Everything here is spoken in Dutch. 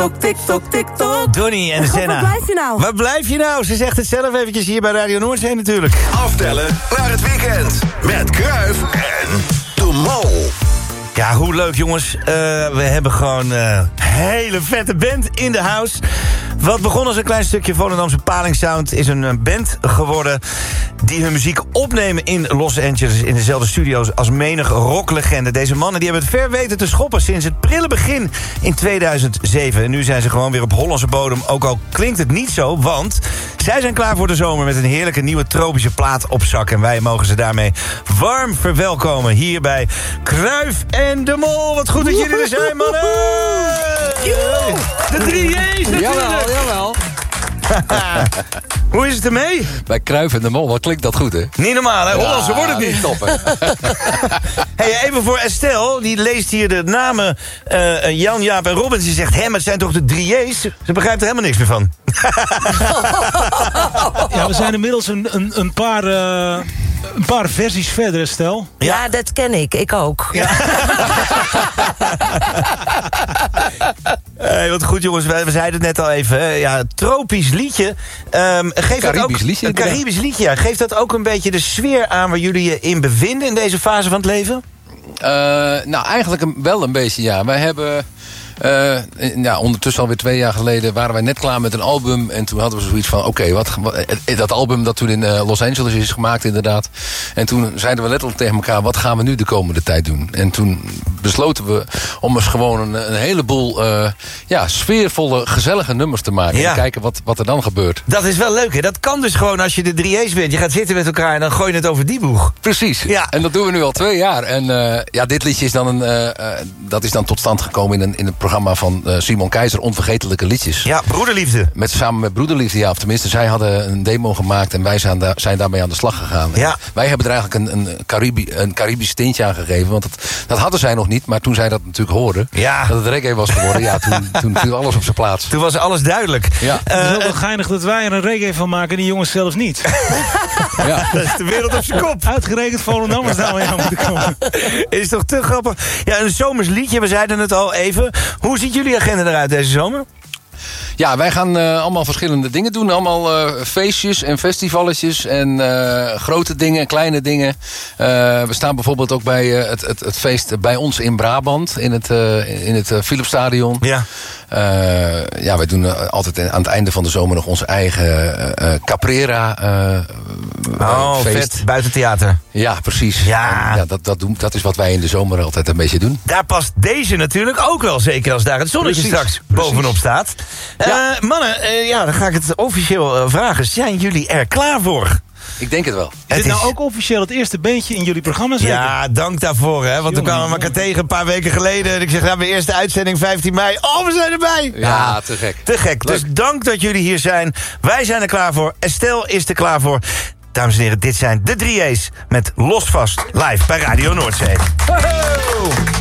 TikTok, TikTok. Donnie en Senna. Waar blijf je nou? Waar blijf je nou? Ze zegt het zelf eventjes hier bij Radio Noordzee natuurlijk. Aftellen naar het weekend. Met Kruif en de Mol. Ja, hoe leuk jongens. We hebben gewoon hele vette band in de house. Wat begon als een klein stukje Volendamse palingsound is een band geworden die hun muziek opnemen in Los Angeles in dezelfde studio's als menig rocklegende. Deze mannen die hebben het ver weten te schoppen sinds het prille begin in 2007. En nu zijn ze gewoon weer op Hollandse bodem, ook al klinkt het niet zo, want zij zijn klaar voor de zomer met een heerlijke nieuwe tropische plaat op zak. En wij mogen ze daarmee warm verwelkomen hier bij Kruif en de Mol. Wat goed dat jullie er zijn, mannen! De 3J's natuurlijk! Jawel. Hoe is het ermee? Bij Kruif en de Mol, wat klinkt dat goed, hè? Niet normaal, hè? Hollandse wordt het niet. Top, hè? Hey, even voor Estelle, die leest hier de namen Jan, Jaap en Robin. Ze zegt, maar het zijn toch de 3J's? Ze begrijpt er helemaal niks meer van. Ja, we zijn inmiddels een paar versies verder, Estelle. Ja, dat ken ik. Ik ook. Ja. Hey, wat goed jongens, we zeiden het net al even. Hè? Ja, tropisch liedje. Een Caribisch liedje, ja. Geeft dat ook een beetje de sfeer aan waar jullie je in bevinden in deze fase van het leven? Nou, eigenlijk wel een beetje, ja. Wij hebben... ondertussen alweer 2 jaar geleden waren wij net klaar met een album. En toen hadden we zoiets van, oké, dat album dat toen in Los Angeles is gemaakt inderdaad. En toen zeiden we letterlijk tegen elkaar, wat gaan we nu de komende tijd doen? En toen besloten we om eens gewoon een heleboel sfeervolle, gezellige nummers te maken. Ja. En kijken wat er dan gebeurt. Dat is wel leuk, hè? Dat kan dus gewoon als je de 3J's bent. Je gaat zitten met elkaar en dan gooi je het over die boeg. Precies. Ja. En dat doen we nu al 2 jaar. En dit liedje is dan dat is dan tot stand gekomen in het programma van Simon Keizer, Onvergetelijke Liedjes. Ja, Broederliefde. Samen met Broederliefde, ja. Of tenminste, zij hadden een demo gemaakt en wij zijn daarmee aan de slag gegaan. Ja. Wij hebben er eigenlijk een Caribisch tintje aan gegeven. Want dat hadden zij nog niet, maar toen zij dat natuurlijk hoorden, dat het reggae was geworden, ja, toen viel alles op zijn plaats. Toen was alles duidelijk. Ja. Het is ook wel geinig dat wij er een reggae van maken en die jongens zelfs niet. Ja. Dat is de wereld op zijn kop. Uitgerekend Volendammers daar mee aan moeten komen. Is toch te grappig. Ja, een zomers liedje, we zeiden het al even. Hoe ziet jullie agenda eruit deze zomer? Ja, wij gaan allemaal verschillende dingen doen. Allemaal feestjes en festivalletjes en grote dingen, kleine dingen. We staan bijvoorbeeld ook bij het feest bij ons in Brabant, in het Philipsstadion. Ja. Wij doen altijd aan het einde van de zomer nog onze eigen Caprera feest. Vet, buitentheater. Ja, precies. Ja. Dat is wat wij in de zomer altijd een beetje doen. Daar past deze natuurlijk ook wel, zeker als daar het zonnetje straks bovenop staat. Mannen, dan ga ik het officieel vragen. Zijn jullie er klaar voor? Ik denk het wel. Is dit nou ook officieel het eerste beentje in jullie programma? Zeker? Ja, dank daarvoor. Hè, want we kwamen elkaar tegen een paar weken geleden. En ik zeg, mijn eerste uitzending 15 mei. Oh, we zijn erbij. Ja, te gek. Te gek. Dus dank dat jullie hier zijn. Wij zijn er klaar voor. Estelle is er klaar voor. Dames en heren, dit zijn de 3J's met Losvast live bij Radio Noordzee. Ho-ho!